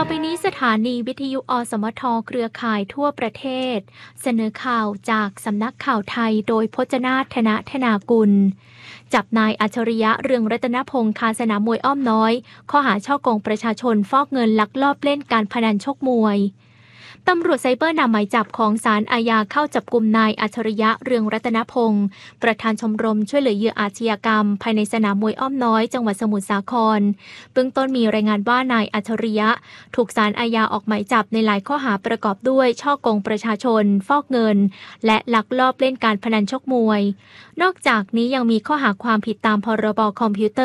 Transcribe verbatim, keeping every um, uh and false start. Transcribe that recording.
ไปนี้สถานีวิทยุอสมทเครือข่ายทั่วประเทศเสนอข่าวจากสำนักข่าวไทยโดยพจนาถ ธนธนากุลจับนายอัจฉริยะเรืองรัตนพงศ์คาสนามมวยอ้อมน้อยข้อหาฉ้อโกงประชาชนฟอกเงินลักลอบเล่นการพนันชกมวยตำรวจไซเบอร์นำหมายจับของศาลอาญาเข้าจับกุมนายอัจฉริยะเรืองรัตนพงศ์ประธานชมรมช่วยเหลือเหยื่ออาชญากรรมภายในสนามมวยอ้อมน้อยจังหวัดสมุทรสาครเบื้องต้นมีรายงานว่านายอัจฉริยะถูกศาลอาญาออกหมายจับในหลายข้อหาประกอบด้วยฉ้อโกงประชาชนฟอกเงินและลักลอบเล่นการพนันชกมวยนอกจากนี้ยังมีข้อหาความผิดตามพรบคอมพิวเตอร์